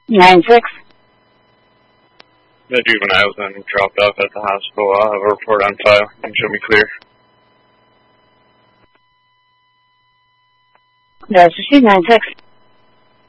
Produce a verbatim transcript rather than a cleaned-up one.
Nine six. The juvenile's been dropped off at the hospital. I'll have a report on file and show me clear. That's received nine six.